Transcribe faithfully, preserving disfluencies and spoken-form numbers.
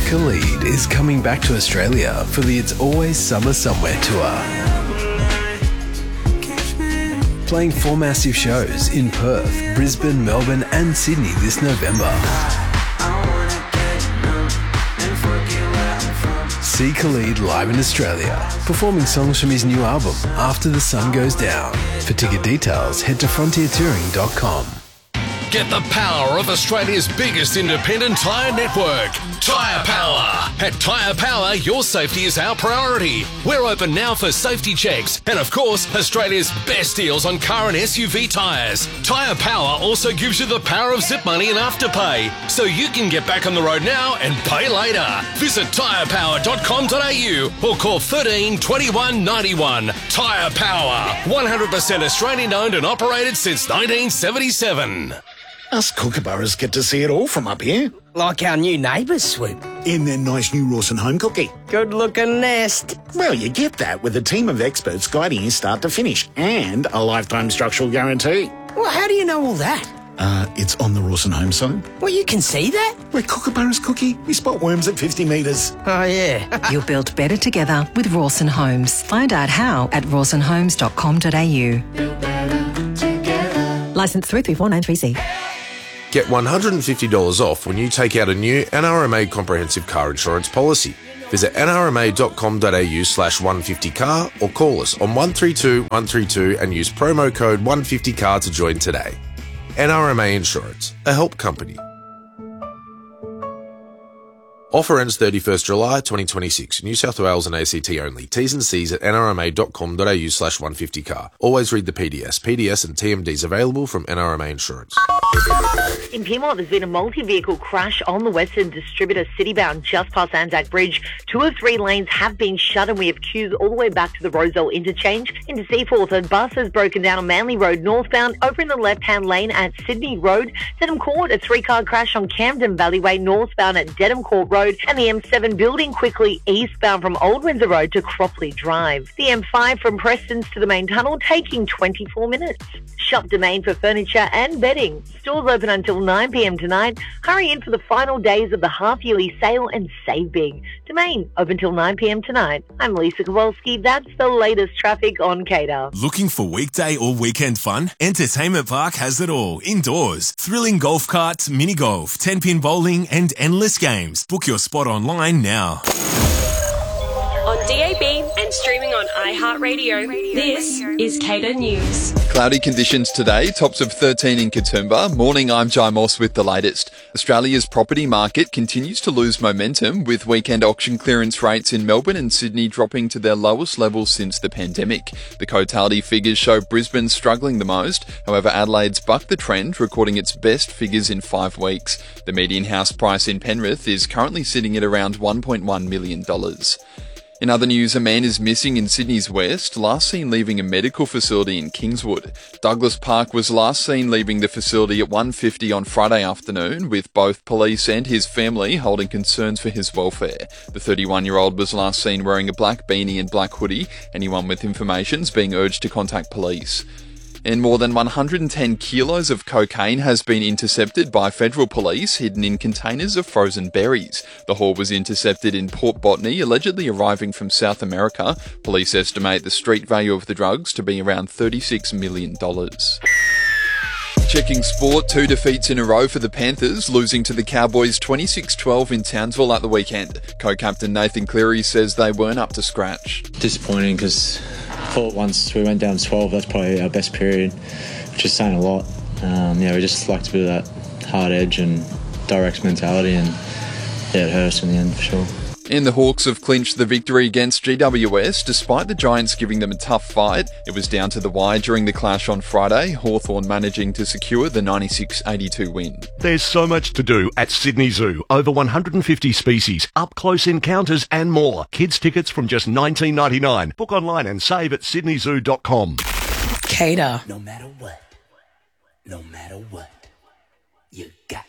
Khalid is coming back to Australia for the It's Always Summer Somewhere tour. Playing four massive shows in Perth, Brisbane, Melbourne and Sydney this November. See Khalid live in Australia, performing songs from his new album, After the Sun Goes Down. For ticket details, head to frontier touring dot com. Get the power of Australia's biggest independent tyre network, Tyre Power. At Tyre Power, your safety is our priority. We're open now for safety checks and, of course, Australia's best deals on car and S U V tyres. Tyre Power also gives you the power of zip money and afterpay, so you can get back on the road now and pay later. Visit tyre power dot com dot a u or call thirteen twenty-one ninety-one. Tyre Power, one hundred percent Australian owned and operated since nineteen seventy-seven. Us kookaburras get to see it all from up here. Like our new neighbours, Swoop. In their nice new Rawson home cookie. Good-looking nest. Well, you get that with a team of experts guiding you start to finish and a lifetime structural guarantee. Well, how do you know all that? Uh, it's on the Rawson home side. Well, you can see that? We're kookaburras, Cookie. We spot worms at fifty metres. Oh, yeah. You'll build better together with Rawson Homes. Find out how at rawson homes dot com dot a u. Licence three three four nine three C. Get one hundred fifty dollars off when you take out a new N R M A comprehensive car insurance policy. Visit n r m a dot com dot a u slash one fifty car or call us on one three two one three two and use promo code one fifty car to join today. N R M A Insurance, a help company. Offer ends thirty-first July twenty twenty-six. New South Wales and A C T only. T's and C's at n r m a dot com dot a u slash one fifty car. Always read the P D S. P D S and T M Ds available from N R M A Insurance. In Pyrmont, there's been a multi-vehicle crash on the Western Distributor citybound just past Anzac Bridge. Two of three lanes have been shut and we have queues all the way back to the Roselle interchange. Into Seaforth, a bus has broken down on Manly Road northbound over in the left-hand lane at Sydney Road. Dedham Court, a three-car crash on Camden Valleyway northbound at Dedham Court Road. And the M seven building quickly eastbound from Old Windsor Road to Cropley Drive. The M five from Prestons to the main tunnel taking twenty-four minutes. Shop Domain for furniture and bedding. Stores open until nine p m tonight. Hurry in for the final days of the half-yearly sale and save big. Domain open till nine p m tonight. I'm Lisa Kowalski. That's the latest traffic on Cater. Looking for weekday or weekend fun? Entertainment Park has it all. Indoors. Thrilling golf carts, mini golf, ten-pin bowling and endless games. Book your spot online now. On D A B and streaming on iHeartRadio, this is Cater News. Cloudy conditions today, tops of thirteen in Katoomba. Morning, I'm Jai Moss with the latest. Australia's property market continues to lose momentum, with weekend auction clearance rates in Melbourne and Sydney dropping to their lowest levels since the pandemic. The Cotality figures show Brisbane struggling the most. However, Adelaide's bucked the trend, recording its best figures in five weeks. The median house price in Penrith is currently sitting at around one point one million dollars. In other news, a man is missing in Sydney's west, last seen leaving a medical facility in Kingswood. Douglas Park was last seen leaving the facility at one fifty on Friday afternoon, with both police and his family holding concerns for his welfare. The thirty-one-year-old was last seen wearing a black beanie and black hoodie. Anyone with information is being urged to contact police. And more than one hundred ten kilos of cocaine has been intercepted by federal police hidden in containers of frozen berries. The haul was intercepted in Port Botany, allegedly arriving from South America. Police estimate the street value of the drugs to be around thirty-six million dollars. Checking sport, two defeats in a row for the Panthers, losing to the Cowboys twenty-six twelve in Townsville at the weekend. Co-captain Nathan Cleary says they weren't up to scratch. Disappointing because I thought once we went down twelve, that's probably our best period, which is saying a lot. Um, yeah, we just lacked a bit of that hard edge and direct mentality, and yeah, it hurt us in the end for sure. And the Hawks have clinched the victory against G W S, despite the Giants giving them a tough fight. It was down to the wire during the clash on Friday, Hawthorn managing to secure the ninety-six eighty-two win. There's so much to do at Sydney Zoo. Over one hundred fifty species, up-close encounters and more. Kids tickets from just nineteen ninety-nine. Book online and save at sydney zoo dot com. Cater. No matter what, no matter what, you got